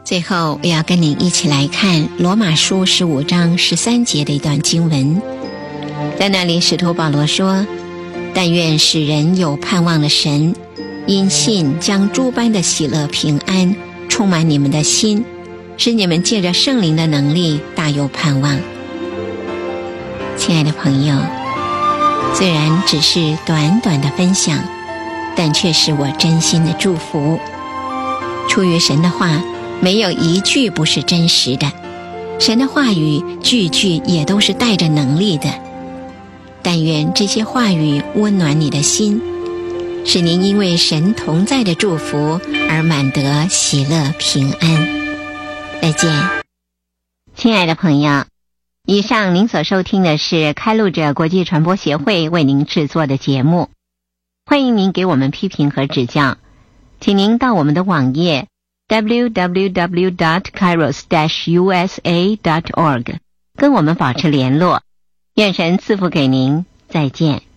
最后我要跟您一起来看罗马书15章13节的一段经文。在那里使徒保罗说，但愿使人有盼望的神，因信将诸般的喜乐平安充满你们的心，使你们借着圣灵的能力大有盼望。亲爱的朋友，虽然只是短短的分享，但却是我真心的祝福。出于神的话，没有一句不是真实的，神的话语句句也都是带着能力的。但愿这些话语温暖你的心，使您因为神同在的祝福而满得喜乐平安。再见。亲爱的朋友，以上您所收听的是开路者国际传播协会为您制作的节目。欢迎您给我们批评和指教，请您到我们的网页 www.kairos-usa.org 跟我们保持联络。愿神赐福给您，再见。